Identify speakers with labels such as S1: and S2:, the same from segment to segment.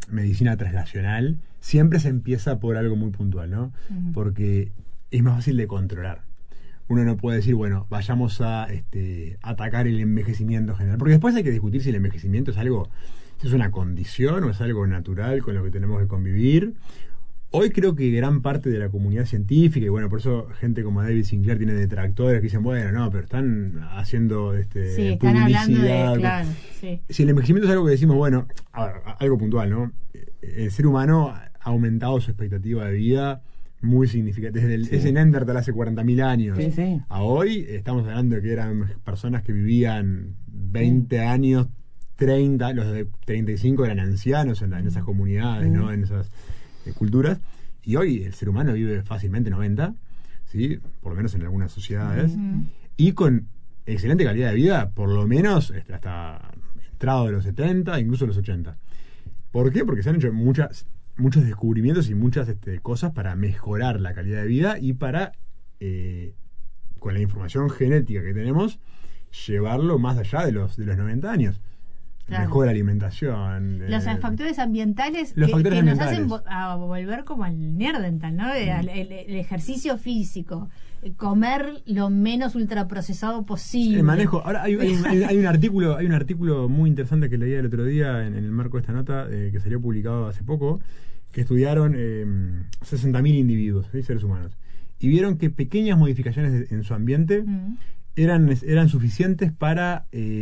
S1: medicina translacional, siempre se empieza por algo muy puntual, ¿no? Porque es más fácil de controlar. Uno no puede decir, bueno, vayamos a atacar el envejecimiento general, porque después hay que discutir si el envejecimiento si es una condición o es algo natural con lo que tenemos que convivir. Hoy creo que gran parte de la comunidad científica, y bueno, por eso gente como David Sinclair tiene detractores que dicen, bueno, no, pero están haciendo
S2: sí, están hablando de, claro, sí.
S1: Si el envejecimiento es algo que decimos, bueno, a ver, algo puntual, ¿no? El ser humano ha aumentado su expectativa de vida muy significativa. Desde ese Neandertal hace 40.000 años a hoy, estamos hablando de que eran personas que vivían 20 años, 30, los de 35 eran ancianos en esas comunidades, ¿no? En esas culturas, y hoy el ser humano vive fácilmente 90, ¿sí? Por lo menos en algunas sociedades, y con excelente calidad de vida, por lo menos hasta entrado de los 70, incluso los 80. ¿Por qué? Porque se han hecho muchos descubrimientos y muchas cosas para mejorar la calidad de vida y para, con la información genética que tenemos, llevarlo más allá de los 90 años. Claro. Mejor alimentación.
S2: Los factores ambientales que nos hacen volver como al Neandertal, ¿no? El ejercicio físico, comer lo menos ultraprocesado posible.
S1: El manejo. Ahora hay un artículo muy interesante que leí el otro día en el marco de esta nota, que salió publicado hace poco, que estudiaron 60.000 individuos, seres humanos, y vieron que pequeñas modificaciones en su ambiente eran suficientes para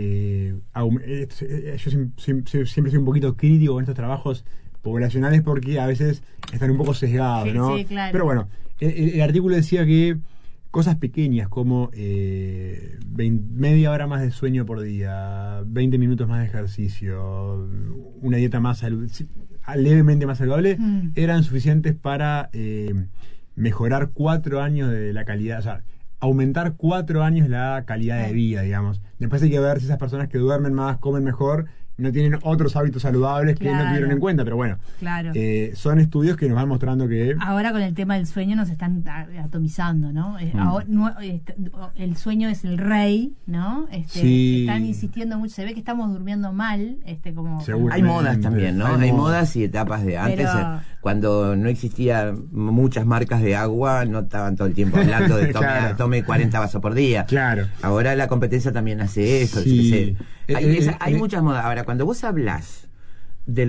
S1: yo siempre soy un poquito crítico con estos trabajos poblacionales porque a veces están un poco sesgados, ¿no?
S2: Sí, claro.
S1: Pero bueno, el artículo decía que cosas pequeñas como media hora más de sueño por día, 20 minutos más de ejercicio, una dieta levemente más saludable, eran suficientes para mejorar 4 años de la calidad, o sea, aumentar 4 años la calidad de vida, digamos. Después hay que ver si esas personas que duermen más, comen mejor, no tienen otros hábitos saludables que no tuvieron en cuenta, pero bueno, son estudios que nos van mostrando que
S2: ahora con el tema del sueño nos están atomizando, ¿no? El sueño es el rey, ¿no? Están insistiendo mucho, se ve que estamos durmiendo mal, como
S3: hay modas también, ¿no? Hay modas y etapas de antes, cuando no existían muchas marcas de agua, no estaban todo el tiempo hablando de tome 40 vasos por día.
S1: Claro.
S3: Ahora la competencia también hace eso.
S1: Sí.
S3: Hay muchas modas. Ahora, cuando vos hablás del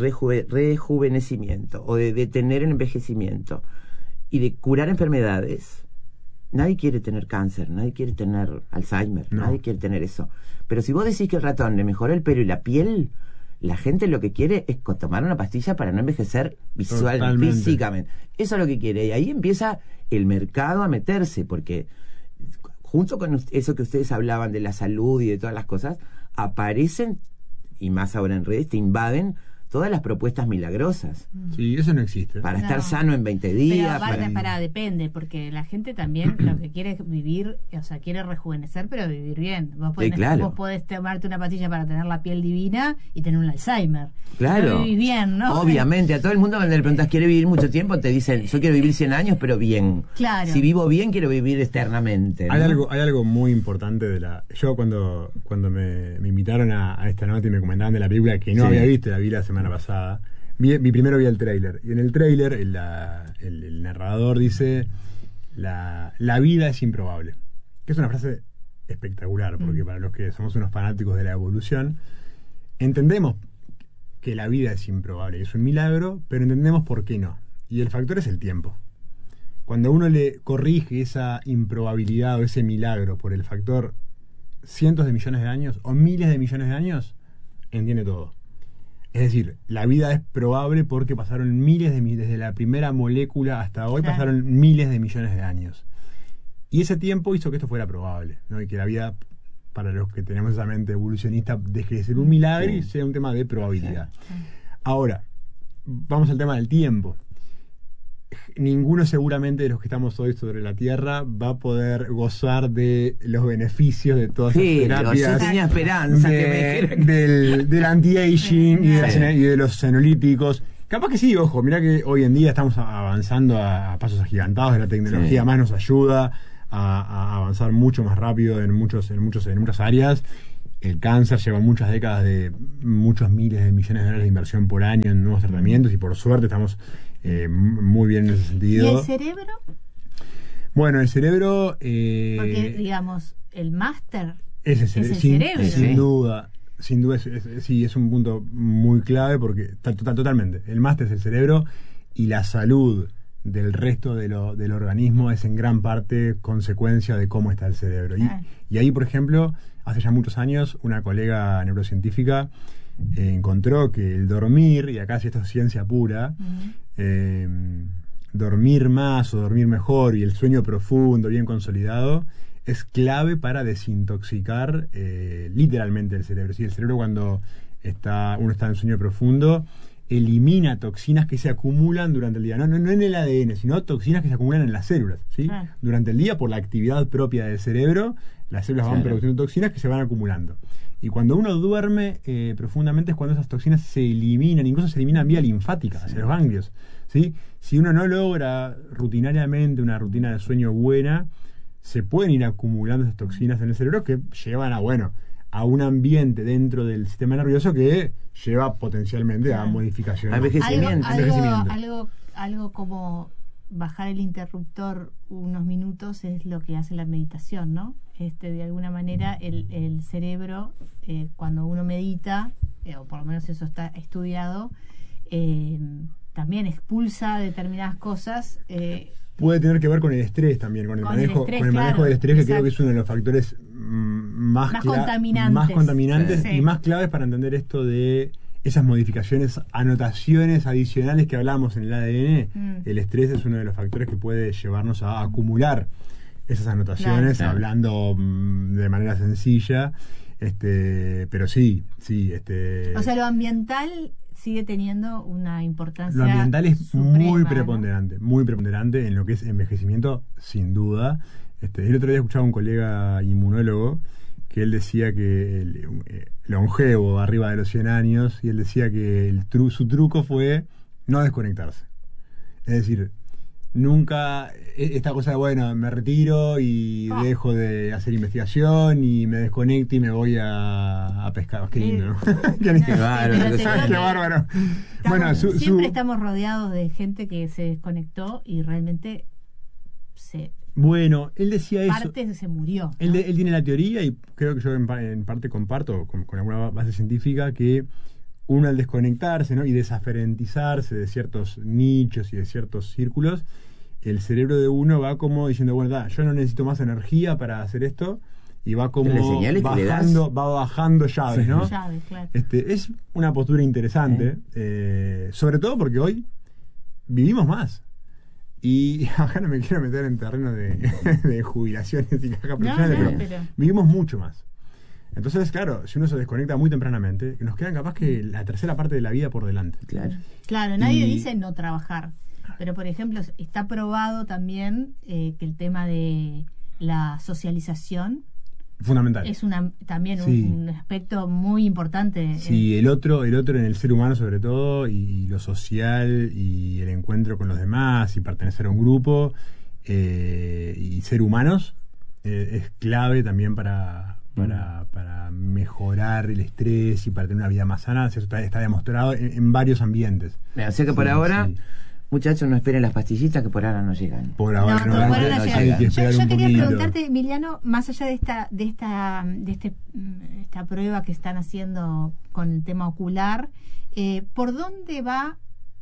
S3: rejuvenecimiento o de detener el envejecimiento y de curar enfermedades, nadie quiere tener cáncer, nadie quiere tener Alzheimer, nadie quiere tener eso. Pero si vos decís que el ratón le mejoró el pelo y la piel, la gente lo que quiere es tomar una pastilla para no envejecer físicamente. Eso es lo que quiere. Y ahí empieza el mercado a meterse, porque junto con eso que ustedes hablaban de la salud y de todas las cosas, aparecen, y más ahora en redes, te invaden todas las propuestas milagrosas.
S1: Sí, eso no existe.
S3: Para estar sano en 20 días.
S2: Pero depende, porque la gente también lo que quiere es vivir, o sea, quiere rejuvenecer, pero vivir bien. Vos podés tomarte una pastilla para tener la piel divina y tener un Alzheimer.
S3: Claro.
S2: No vivís bien, ¿no?
S3: Obviamente, a todo el mundo cuando le preguntas, ¿quiere vivir mucho tiempo? Te dicen, yo quiero vivir 100 años, pero bien.
S2: Claro.
S3: Si vivo bien, quiero vivir eternamente, ¿no?
S1: Hay algo muy importante yo cuando me invitaron a esta nota y me comentaban de la película que no había visto, la vi la semana pasada. Primero vi el tráiler, y en el tráiler el narrador dice la vida es improbable, que es una frase espectacular, porque para los que somos unos fanáticos de la evolución entendemos que la vida es improbable, es un milagro, pero entendemos por qué no, y el factor es el tiempo. Cuando uno le corrige esa improbabilidad o ese milagro por el factor cientos de millones de años o miles de millones de años, entiende todo. Es decir, la vida es probable porque pasaron desde la primera molécula hasta hoy, pasaron miles de millones de años. Y ese tiempo hizo que esto fuera probable, ¿no? Y que la vida, para los que tenemos esa mente evolucionista, deje de ser un milagro y sea un tema de probabilidad. Ahora, vamos al tema del tiempo. Ninguno seguramente de los que estamos hoy sobre la Tierra va a poder gozar de los beneficios de todas esas terapias.
S3: Yo tenía esperanza
S1: del anti-aging y de los senolíticos. Capaz que sí, ojo, mirá que hoy en día estamos avanzando a pasos agigantados, la tecnología más nos ayuda a avanzar mucho más rápido en muchas áreas. El cáncer lleva muchas décadas de muchos miles de millones de dólares de inversión por año en nuevos tratamientos y por suerte estamos muy bien en ese sentido.
S2: ¿Y el cerebro?
S1: Bueno, el cerebro...
S2: porque, digamos, el máster
S1: es el cerebro. Sin duda. Sin duda, sí, es un punto muy clave porque totalmente. El máster es el cerebro y la salud del resto del organismo es en gran parte consecuencia de cómo está el cerebro. Y ahí, por ejemplo, hace ya muchos años, una colega neurocientífica encontró que el dormir, y acá sí esto es ciencia pura, dormir más o dormir mejor y el sueño profundo, bien consolidado, es clave para desintoxicar literalmente el cerebro. ¿Sí? El cerebro cuando uno está en sueño profundo elimina toxinas que se acumulan durante el día, no en el ADN, sino toxinas que se acumulan en las células. ¿Sí? Durante el día, por la actividad propia del cerebro, las células van produciendo toxinas que se van acumulando. Y cuando uno duerme profundamente es cuando esas toxinas se eliminan, incluso se eliminan vía linfática, hacia los ganglios. ¿Sí? Si uno no logra rutinariamente una rutina de sueño buena, se pueden ir acumulando esas toxinas en el cerebro que llevan a un ambiente dentro del sistema nervioso que lleva potencialmente a modificaciones.
S2: Algo como bajar el interruptor unos minutos es lo que hace la meditación, ¿no? De alguna manera el cerebro, cuando uno medita, o por lo menos eso está estudiado, también expulsa determinadas cosas.
S1: Puede tener que ver con el estrés también, con el manejo del estrés, que creo que es uno de los factores más contaminantes y más claves para entender esto de esas modificaciones, anotaciones adicionales que hablamos en el ADN. El estrés es uno de los factores que puede llevarnos a acumular esas anotaciones, hablando de manera sencilla, pero sí.
S2: O sea, lo ambiental sigue teniendo una importancia.
S1: Lo ambiental es
S2: suprema,
S1: muy preponderante en lo que es envejecimiento, sin duda. El otro día escuchaba a un colega inmunólogo que él decía que longevo, arriba de los 100 años, y él decía que su truco fue no desconectarse. Es decir, nunca esta cosa de, bueno, me retiro y dejo de hacer investigación y me desconecto y me voy a pescar. Qué lindo, ¿no? Qué bárbaro. Bueno,
S2: siempre estamos rodeados de gente que se desconectó y realmente
S1: Bueno, él decía eso.
S2: Parte se murió, ¿no?
S1: Él tiene la teoría, y creo que yo en parte comparto con alguna base científica, que uno al desconectarse, ¿no?, y desaferentizarse de ciertos nichos y de ciertos círculos, el cerebro de uno va como diciendo, bueno, yo no necesito más energía para hacer esto, y va como bajando llaves, ¿no?
S2: Llaves, claro.
S1: Es una postura interesante, sobre todo porque hoy vivimos más. Y acá no me quiero meter en terreno de jubilaciones y cajas profesionales, pero vivimos mucho más. Entonces, claro, si uno se desconecta muy tempranamente, nos queda capaz que la tercera parte de la vida por delante.
S2: Claro, nadie dice no trabajar. Pero, por ejemplo, está probado también que el tema de la socialización
S1: fundamental.
S2: Es también un aspecto muy importante.
S1: Sí, el otro en el ser humano sobre todo, y lo social, y el encuentro con los demás, y pertenecer a un grupo, y ser humanos, es clave también para mejorar el estrés y para tener una vida más sana. Eso está demostrado en varios ambientes.
S3: O sea que por ahora... Muchachos, no esperen las pastillitas que por ahora no llegan.
S1: Por ahora no llegan.
S2: Yo quería preguntarte, Emiliano, más allá de esta prueba que están haciendo con el tema ocular, ¿por dónde va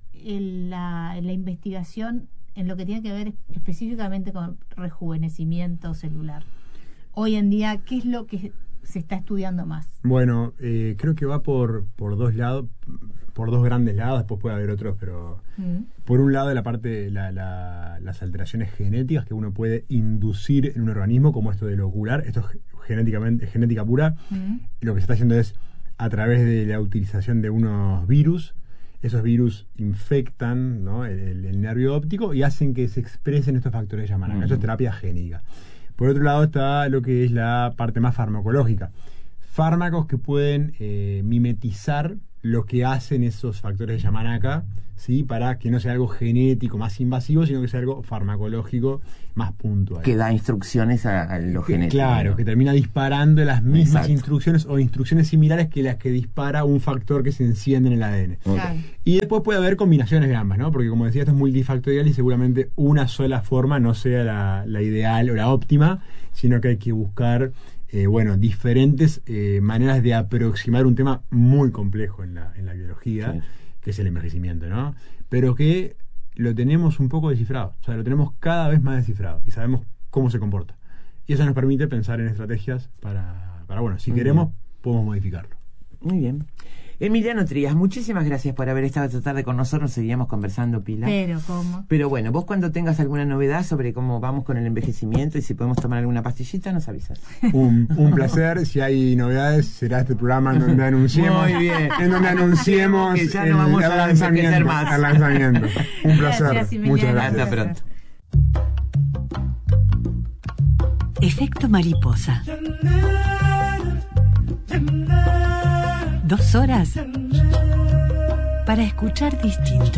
S2: la investigación en lo que tiene que ver específicamente con rejuvenecimiento celular? Hoy en día, ¿qué es lo que se está estudiando más?
S1: Bueno, creo que va por dos lados, por dos grandes lados. Después puede haber otros, pero por un lado, la parte de las alteraciones genéticas que uno puede inducir en un organismo, como esto del ocular. Esto es genética pura. Lo que se está haciendo es a través de la utilización de unos virus. Esos virus infectan, ¿no?, el nervio óptico y hacen que se expresen estos factores de Yamanaka. Eso es terapia génica. Por otro lado está lo que es la parte más farmacológica. Fármacos que pueden mimetizar lo que hacen esos factores de Yamanaka, ¿sí? Para que no sea algo genético más invasivo, sino que sea algo farmacológico más puntual.
S3: Que da instrucciones a lo genético.
S1: Claro,
S3: ¿no?
S1: que termina disparando las mismas
S3: Exacto.
S1: instrucciones o instrucciones similares que las que dispara un factor que se enciende en el ADN.
S2: Claro.
S1: Y después puede haber combinaciones de ambas, ¿no? Porque como decía, esto es multifactorial y seguramente una sola forma no sea la ideal o la óptima, sino que hay que buscar diferentes maneras de aproximar un tema muy complejo en la biología, sí, que es el envejecimiento, ¿no? Pero que lo tenemos un poco descifrado, o sea, lo tenemos cada vez más descifrado y sabemos cómo se comporta. Y eso nos permite pensar en estrategias para si queremos, podemos modificarlo.
S3: Muy bien. Emiliano Trías, muchísimas gracias por haber estado esta tarde con nosotros. Seguíamos conversando, Pilar. Pero bueno, vos cuando tengas alguna novedad sobre cómo vamos con el envejecimiento y si podemos tomar alguna pastillita, nos avisas.
S1: Un placer. Si hay novedades, será este programa en donde anunciemos.
S3: Muy bien.
S1: En donde anunciemos
S3: que ya no vamos a lanzamiento más.
S1: El lanzamiento. Un placer.
S2: Gracias,
S1: muchas gracias.
S3: Hasta pronto.
S4: Efecto mariposa. 2 horas para escuchar distinto.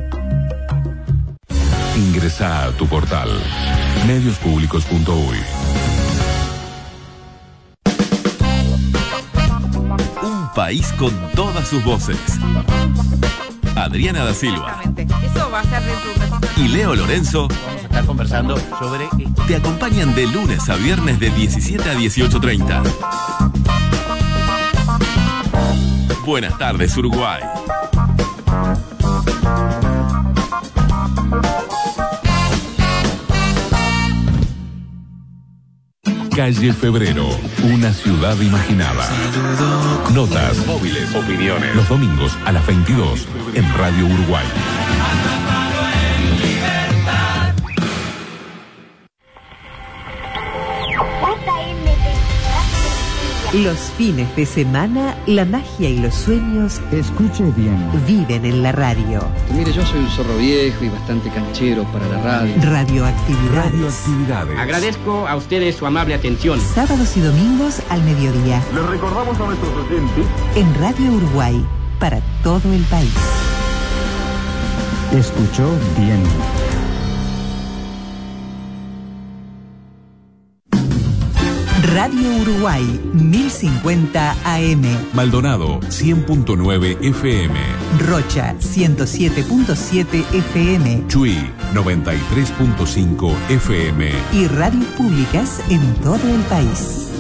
S5: Ingresa a tu portal mediospublicos.uy.
S6: Un país con todas sus voces. Adriana da Silva.
S7: Eso va a ser
S6: Y Leo Lorenzo
S8: vamos a estar conversando sobre
S6: te acompañan de lunes a viernes de 17 a 18:30. Buenas tardes, Uruguay.
S5: Calle Febrero, una ciudad imaginada. Notas, móviles, opiniones. Los domingos a las 22 en Radio Uruguay.
S4: Los fines de semana, la magia y los sueños
S9: Escuche bien.
S4: viven en la radio.
S9: Mire, yo soy un zorro viejo y bastante canchero para la radio.
S4: Radioactividades.
S8: Agradezco a ustedes su amable atención.
S4: Sábados y domingos al mediodía.
S5: Les recordamos a nuestros oyentes
S4: En Radio Uruguay, para todo el país.
S9: Escuchó bien.
S4: Radio Uruguay, 1050 AM.
S5: Maldonado, 100.9 FM.
S4: Rocha, 107.7 FM.
S5: Chuy, 93.5 FM.
S4: Y radios públicas en todo el país.